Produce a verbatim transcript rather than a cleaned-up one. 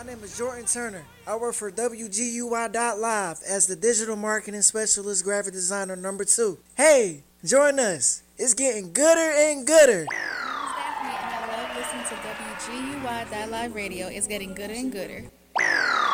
name is Jordan Turner. I work for W G U I dot live as the digital marketing specialist graphic designer number two. Hey, join us. It's getting gooder and gooder. My name is Daphne, and I love listening to W G U Y dot live radio. It's getting gooder and gooder.